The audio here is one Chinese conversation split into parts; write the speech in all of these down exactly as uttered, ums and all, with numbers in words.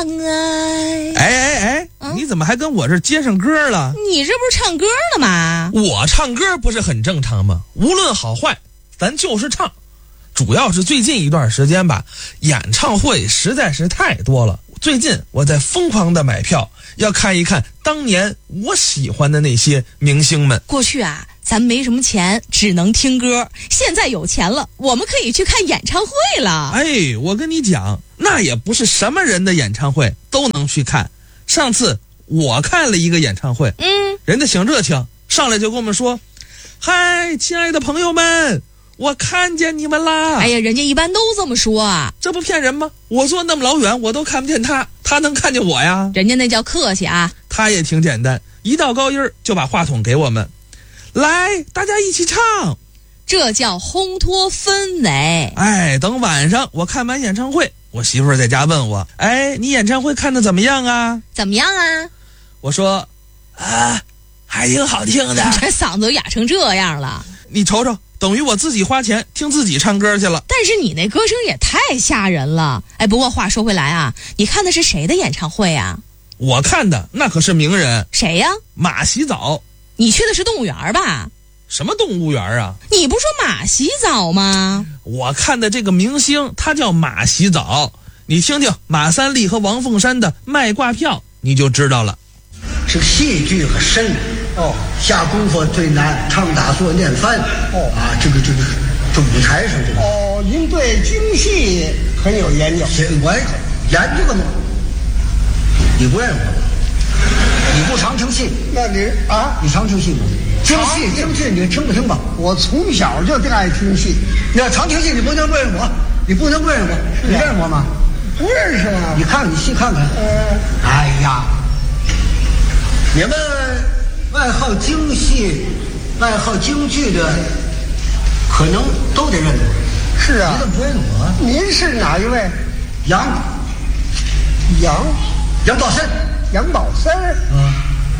哎哎哎， 嗯、 你怎么还跟我这接上歌了？ 你这不是唱歌了吗？ 我唱歌不是很正常吗？无论好坏，咱就是唱。主要是最近一段时间吧，演唱会实在是太多了。最近我在疯狂的买票，要看一看当年我喜欢的那些明星们。 过去啊，咱没什么钱，只能听歌。现在有钱了，我们可以去看演唱会了。 哎，我跟你讲，那也不是什么人的演唱会都能去看。上次我看了一个演唱会， 嗯， 人家挺热情，上来就跟我们说：“嗨，亲爱的朋友们，我看见你们啦！” 哎呀，人家一般都这么说啊， 这不骗人吗？我坐那么老远，我都看不见他，他能看见我呀？ 人家那叫客气啊。 他也挺简单，一到高音就把话筒给我们，来，大家一起唱， 这叫烘托氛围。 哎，等晚上我看完演唱会，我媳妇儿在家问我：“哎，你演唱会看的怎么样啊？” 怎么样啊？ 我说：“啊，还挺好听的。” 这嗓子哑成这样了， 你瞅瞅。等于我自己花钱听自己唱歌去了。 但是你那歌声也太吓人了。哎，不过话说回来啊，你看的是谁的演唱会啊？ 我看的那可是名人。 谁呀？ 马洗澡。 你去的是动物园吧？ 什么动物园啊？ 你不说马洗澡吗？ 我看的这个明星他叫马洗澡，你听听马三立和王凤山的卖挂票你就知道了。 这个戏剧和深哦，下功夫最难，唱打做念翻哦啊，这个这个这舞台上这个哦，您对京戏很有研究。 我研究个嘛，你不认识我？你不常听戏？ 那你啊， 你常听戏吗？京戏京戏，你听不听吧？ 我从小就爱听戏。 你要常听戏，你不能不认识我，你不能不认识我，你认识我吗？ 不认识啊。 你看你细看看。 嗯。 哎呀。你们爱好京戏、爱好京剧的，可能都得认识我。 是啊， 你怎么不认识我？ 您是哪一位？ 杨杨杨宝森。 杨宝森。 嗯。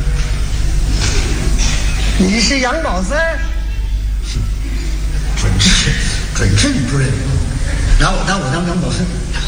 你是杨宝森？ 准是，准是你不认识我。拿我当我当杨宝森。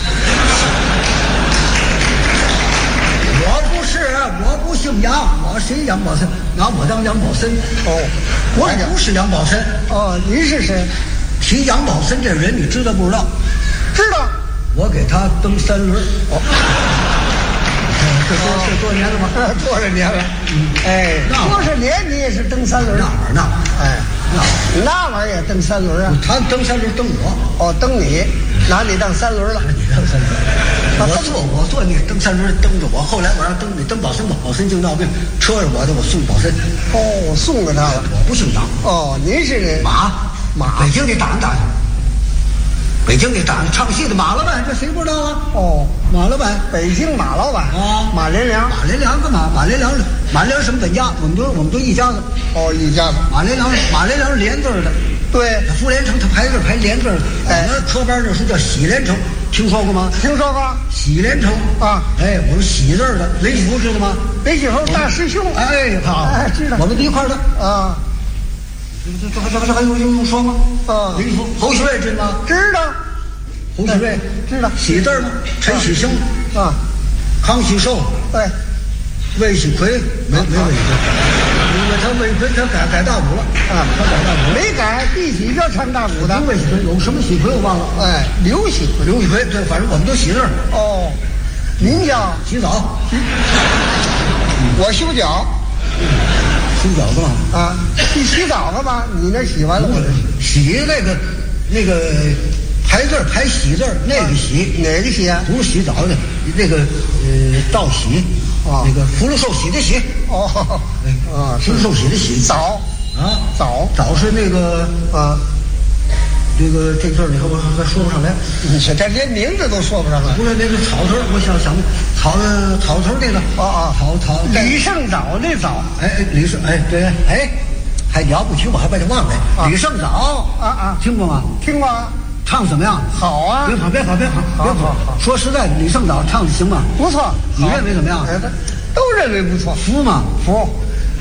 我不是，我不姓杨，我谁杨宝森？拿我当杨宝森？ 哦， 我不是杨宝森。 哦，您是谁？ 提杨宝森这人，你知道不知道？ 知道。 我给他蹬三轮。哦，这多这多少年了吗？ 多少年了？ 嗯， 哎，多少年你也是蹬三轮？ 那玩意儿那？ 哎， 那那玩意儿也蹬三轮啊？ 他蹬三轮蹬我。 哦，蹬你，拿你当三轮了。 你当三轮。我坐我坐那个蹬三轮蹬着我，后来我让蹬你蹬宝森，宝森就闹病，车着我的我送宝森。 哦，我送给他了。 我不姓杨。 哦，您是马马， 北京的打打北京的打唱戏的马老板，这谁不知道啊？ 哦， 马老板， 北京马老板啊， 马连良。 马连良干嘛？马连良是马连良什么本家？我们都我们都一家子。 哦，一家子。 马连良马连良是连字的。 对， 傅连城他排字排连字的。 哎， 我们科班那时候叫喜连城，听说过吗？ 听说过。 喜连城啊， 哎，我们喜字的，雷喜福知道吗？ 雷喜福大师兄。 哎，好， 哎，知道。 我们一块的啊。 这这这这还用用说吗？ 啊， 雷喜福，侯喜瑞知道吗？ 知道。 侯喜瑞知道。 喜字吗？陈喜生啊， 康喜寿， 对， 魏喜奎没没魏喜奎，因为他魏喜奎他改改大鼓了啊，他改大鼓没改，一起就唱大鼓的。 魏喜奎有什么喜奎我忘了， 哎，刘喜奎， 刘喜奎对，反正我们都喜字。 哦，您叫洗澡， 我修脚， 洗脚干嘛啊？你洗澡干嘛？你那洗完了，我洗那个那个。排字排喜字，那个喜哪个喜啊？ 不是洗澡的，那个呃道喜啊，那个福禄寿喜的喜哦，啊， 福禄寿喜的喜早啊早早是那个啊， 这个这字你看我还说不上来， 你这这连名字都说不上来。 不是那个草头，我想想草草头那个啊啊草草李胜早那早， 哎哎李胜哎对哎还了不起，我还把它忘了。李胜早啊啊， 听过吗？ 听过。 唱怎么样？ 好啊！ 别跑，别跑，别跑，别跑！说实在的，李胜早唱的行吗？ 不错。 你认为怎么样？ 都认为不错。 服吗？ 服。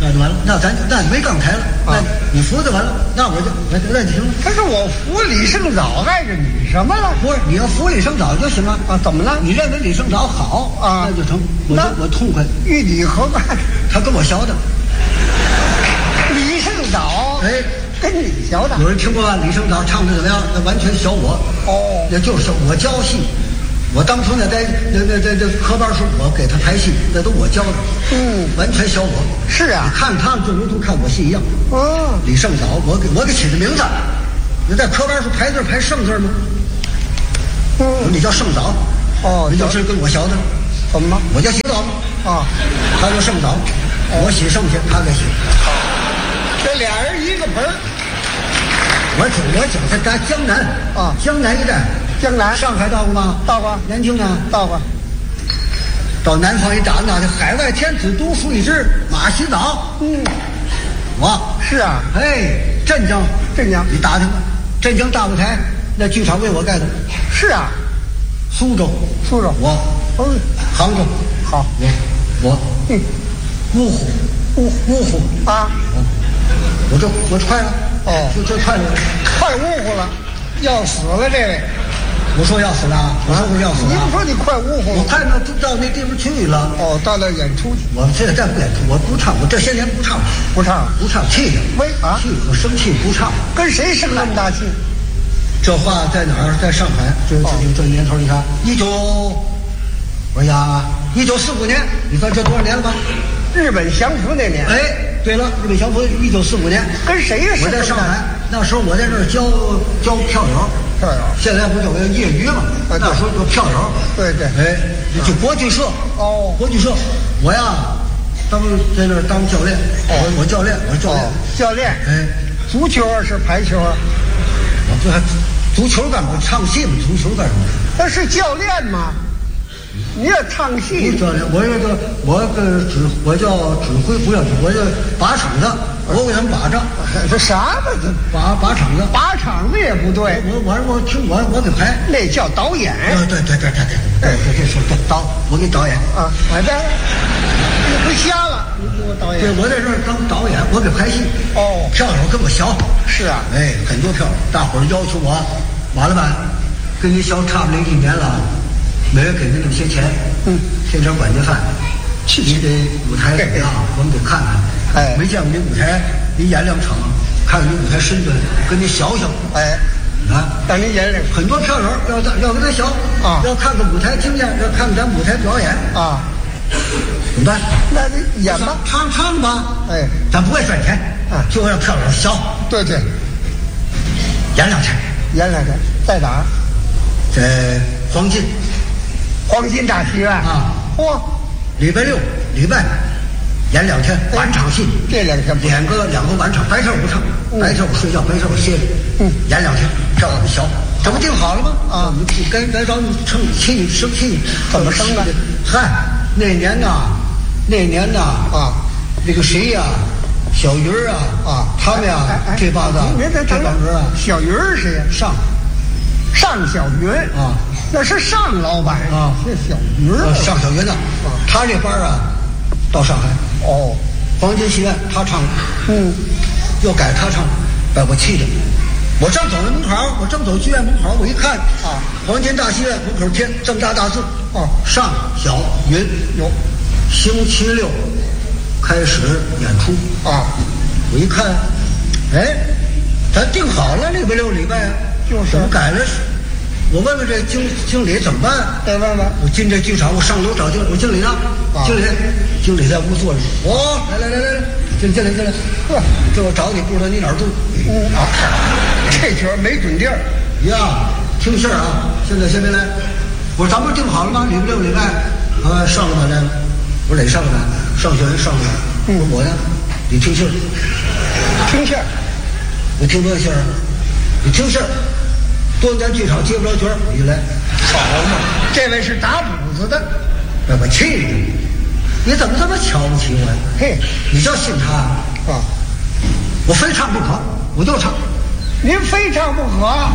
那就完了，那咱那没杠台了，那啊你扶就完了，那我就那那就行了。 可是我扶李胜藻碍着你什么了？ 不是，你要扶李胜藻就行了啊怎么了你认为李胜藻好啊那就成，我那就我痛快。 与你何干？ 他跟我学的， 李胜藻哎， 跟你学的有人听过吧？李胜藻唱的怎么样？那完全学我， 哦那就是我教戏。我当初呢，在那那那那科班时，我给他排戏，那都我教的， 嗯完全学我。 是啊你看他们就如同看我戏一样。 哦李胜藻，我给我给起的名字，你在科班时排字排胜字吗？ 嗯你叫胜藻， 哦你就是跟我学的。 怎么我叫洗澡， 啊？ 他叫胜藻，我洗剩下，他给洗。 这俩人一个盆儿我讲我讲他咱江南啊江南一带， 江南上海到过吗？ 到过南京呢？ 到过到南方一打那就海外天子独树一帜，马洗澡。 嗯我是啊哎，镇江镇江你打听吧，镇江大舞台那剧场为我盖的。 是啊苏州苏州我， 哦杭州好我我嗯芜湖芜芜湖啊我这我快了哦就这快了。 快呜呼了要死了这位我说要死了啊，我说我要死了啊。 你不说你快呜呼了我看到到那地方去了。 哦到那演出去我现在不演出，我不唱，我这些年不唱， 不唱不唱气的。 喂啊气我生气不唱。 跟谁生那么大气这话在哪儿？在上海。这这这年头，你看，一九，我呀，一九四五年，你算这多少年了吧？ 日本降服那年哎，对了，日本降服，一九四五年， 跟谁呀我在上海，那时候我在这儿教教票友， 票友现在不就有业余嘛？ 啊对那时候叫票友。 对对哎，就国剧社。 哦国剧社，我呀，当在那儿当教练，我我教练，我教练哦，教练哎， 足球啊是排球啊我这还足球干嘛？唱戏嘛，足球干什么？ 那是教练吗你要唱不戏教练，我这个我个指我叫指挥，不叫指，我叫把场子，我给他们把着， 这啥呢这把把场子。 拔场子也不对我我我听我我给排。 那叫导演啊，对对对对对对对对，说对导，我给导演。 啊哎对你不瞎了你给我导演对，我在这儿当导演，我给排戏。 哦票友跟我学。 是啊哎，很多票友，大伙儿要求我，马老板，跟你学差不多一年了，每人给你那么些钱， 嗯， 添点管家饭，你得舞台怎么样，我们得看看。 哎没见过你舞台，你演两场，看看你舞台身段，跟你学学。 哎啊， 让你演两很多票友要要跟他学啊要看看舞台经验，要看看咱舞台表演， 啊怎么办？ 那你演吧唱唱吧。 哎咱不会赚钱， 啊就让票友学， 对对演两天， 演两天在哪儿在黄金黄金大戏院啊， 嚯礼拜六、礼拜演两天晚场戏， 这两天不演个两个晚场，白天我不唱，白天我睡觉，白天我歇着， 嗯演两天，票友们学，这不定好了吗？ 啊你该该找你生气生气， 怎么生的嗨，那年呐，那年呐啊， 那个谁呀，小鱼儿啊啊他们呀哎哎这帮子您这这帮人啊小鱼儿谁呀上尚小云啊， 那是尚老板啊这小云儿呃上小云呢，他这班啊到上海哦黄金戏院他唱， 嗯又改他唱，把我气的。我正走到门口，我正走剧院门口，我一看啊， 黄金大戏院门口贴这么大大字， 哦上小云有星期六开始演出。 啊我一看，哎，咱定好了礼拜六礼拜啊， 就是怎么改了？我问问这经经理怎么办？ 再问问我进这剧场，我上楼找经理，我经理呢？ 啊经理，经理在屋坐着。我来来来来来，进进来进来。 呵这我找你，不知道你哪儿住？ 嗯啊这角儿没准地儿呀，听信儿啊！现在先别来。我说咱不是定好了吗？礼拜六礼拜，啊，上老板来了。我说哪上老板？上学人上老板。 嗯我说我呢？你听信儿。 听信儿我听多少信儿？你听信儿。多咱剧场接不着角儿，你就来。 好嘛这位是打补子的把我气的！你怎么这么瞧不起我呀？ 嘿你就信他啊？ 啊我非唱不可，我就唱。 您非唱不可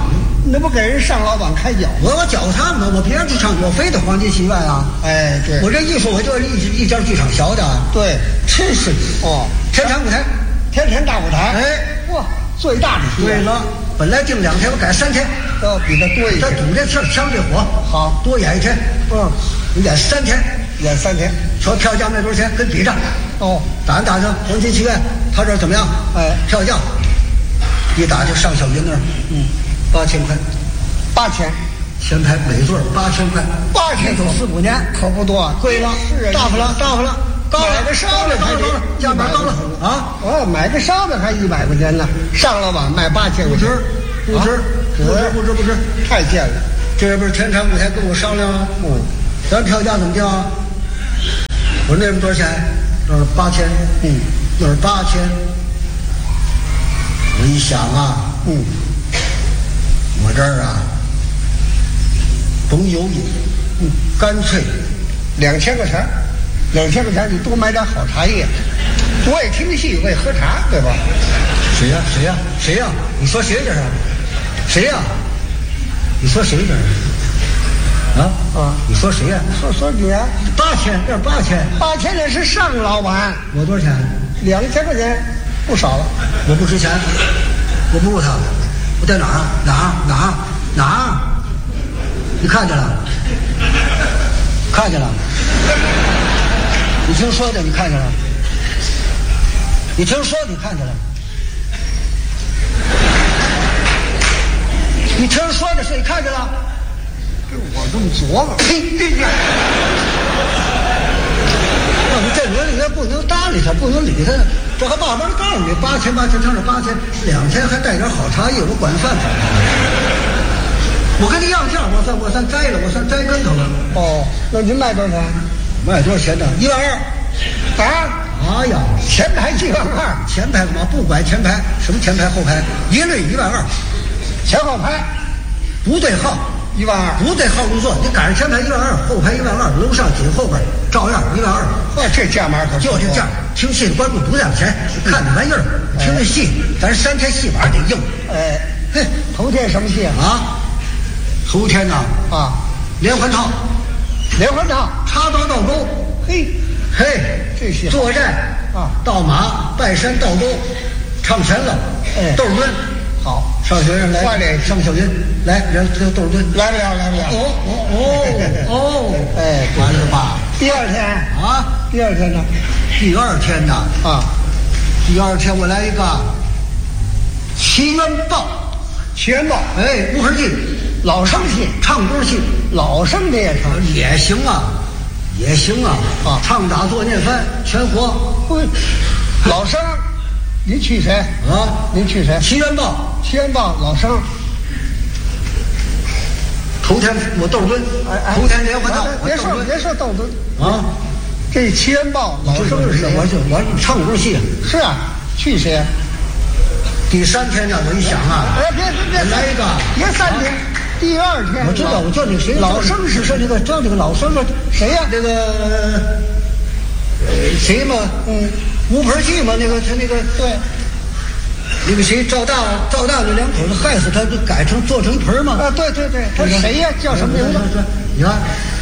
那不给人上老板开脚吗？ 我我教他们，我别人去唱，我非得黄金戏院啊。 哎，对， 我这艺术我就是一一家剧场学的。 对， 真是哦， 天堂舞台， 天天大舞台。 哎， 哇，最大的戏院。 对了，本来定两天，我改三天。 要比他多一他天。 赌这气儿，抢这火， 好， 多演一天。 嗯， 你演三天， 演三天。 说票价卖多少钱，跟比着。 哦， 打听打听黄金戏院，他这儿怎么样？ 哎， 票价一打听上小云那儿， 嗯， 八千块， 八千， 前排每座八千块， 八千走四五年， 可不多。 贵了， 是啊， 大发了，大发了，高了， 买个烧饼高了，高了，价码高了啊！ 哦，买个烧饼还一百块钱呢，上老板卖八千块钱， 不值，不值，不值，不值， 太贱了。 这不是天长舞台跟我商量啊？ 嗯， 咱票价怎么定啊？我说那边多少钱？那是八千， 嗯， 那是八千。我一想啊， 嗯， 我这儿啊，甭犹豫， 嗯， 干脆两千块钱，两千块钱你多买点好茶叶。我也听戏，我也喝茶，对吧？ 谁呀、谁呀、谁呀、你说谁这是？谁呀、你说谁这是？啊啊你说谁呀、 说说你啊， 八千，这是八千。 八千那是上老板， 我多少钱？ 两千块钱不少了。 我不值钱，我不如他。我在哪儿啊？哪儿哪儿哪儿？你看见了？看见了？你听说的，你看见了？你听说你看见了？你听说的是你看见了？ 我这么琢磨， 呸！要不这人你也不能搭理他，不能理他，这还慢慢告诉你，八千八千，他是八千，两千还带点好茶叶，我管饭饭。我跟你要价，我算我算摘了，我算摘跟头了。 哦，那您卖多少钱？ 卖多少钱呢？一万二。 啊？ 哎呀， 前排一万二， 前排干嘛？不管前排，什么前排后排，一律一万二， 前后排不对号。 一万二， 不对号入座，你赶上前排一万二，后排一万二，楼上紧后边照样一万二。 嚯，这价码可就这价，听戏的观众不要钱，看那玩意儿，听这戏，咱三天戏法得硬。 哎， 嘿， 头天什么戏啊？ 啊，头天呐啊， 连环套， 连环套， 插刀倒钩， 嘿， 嘿， 这戏作战啊， 倒马拜山倒钩，唱全了， 哎窦儿墩， 好， 上学生来， 快点上小云来，人这窦儿墩， 来不了，来不了。 哦哦哦哦， 哎， 完了吧？ 第二天啊， 第二天呢？ 第二天呐， 啊， 第二天我来一个奇缘报， 奇缘报， 哎，乌合记， 老生戏， 唱歌戏， 老生的也成。 也行啊，也行啊， 啊唱打坐念翻全活。 嘿，老生，您去谁？ 啊， 您去谁？ 奇缘报， 奇缘报，老生。 头天我窦儿墩， 哎哎， 头天连环套， 别说别说窦墩啊， 这奇缘报老生是是谁？ 我就我唱歌戏。 是啊，去谁？ 第三天呢，我一想啊， 哎，别别别， 来一个， 别三天，第二天。 我知道，我叫那个谁， 老生是是那个叫那个老生啊， 谁呀？ 那个呃谁嘛， 嗯， 乌盆记嘛，那个他那个对， 那个谁赵大赵大那两口子害死他，就改成做成盆嘛。 啊，对对对，他谁呀？叫什么名字？ 你看